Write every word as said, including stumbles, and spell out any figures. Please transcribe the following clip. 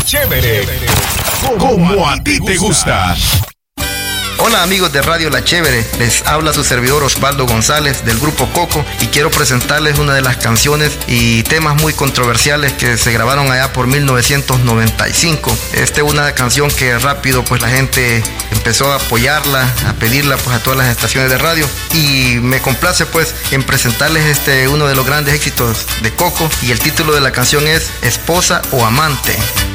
Chévere, como a ti te gusta. Hola amigos de Radio La Chévere, les habla su servidor Osvaldo González del grupo Coco y quiero presentarles una de las canciones y temas muy controversiales que se grabaron allá por mil novecientos noventa y cinco. Esta es una canción que rápido pues la gente empezó a apoyarla, a pedirla pues a todas las estaciones de radio y me complace pues en presentarles este uno de los grandes éxitos de Coco y el título de la canción es Esposa o Amante.